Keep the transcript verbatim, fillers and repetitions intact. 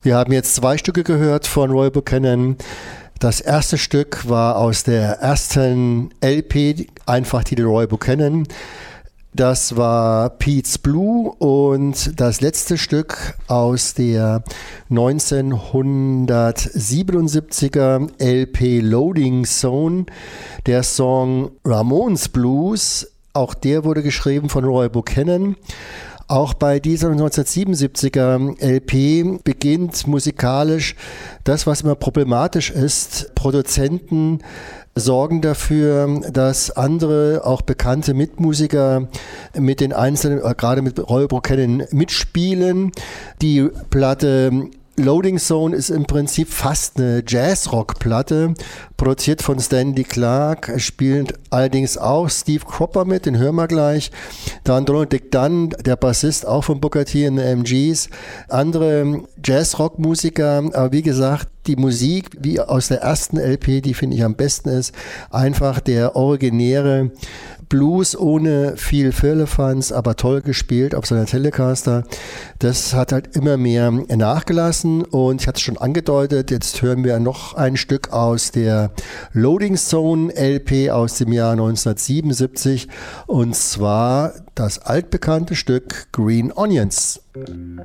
Wir haben jetzt zwei Stücke gehört von Roy Buchanan. Das erste Stück war aus der ersten L P, einfach Titel Roy Buchanan. Das war Pete's Blue, und das letzte Stück aus der neunzehnhundertsiebenundsiebziger L P Loading Zone, der Song Ramones Blues. Auch der wurde geschrieben von Roy Buchanan. Auch bei dieser neunzehnhundertsiebenundsiebziger L P beginnt musikalisch das, was immer problematisch ist. Produzenten sorgen dafür, dass andere, auch bekannte Mitmusiker mit den einzelnen, gerade mit Roy Buchanan, mitspielen. Die Platte Loading Zone ist im Prinzip fast eine Jazz-Rock-Platte, produziert von Stanley Clarke, spielt allerdings auch Steve Cropper mit, den hören wir gleich. Dann Donald Dick Dunn, der Bassist, auch von Booker T und den M Gs. Andere Jazz-Rock-Musiker, aber wie gesagt, die Musik, wie aus der ersten L P, die finde ich am besten ist, einfach der originäre Blues ohne viel Firlefanz, aber toll gespielt auf seiner Telecaster. Das hat halt immer mehr nachgelassen, und ich hatte es schon angedeutet, jetzt hören wir noch ein Stück aus der Loading Zone L P aus dem Jahr neunzehnhundertsiebenundsiebzig, und zwar das altbekannte Stück Green Onions.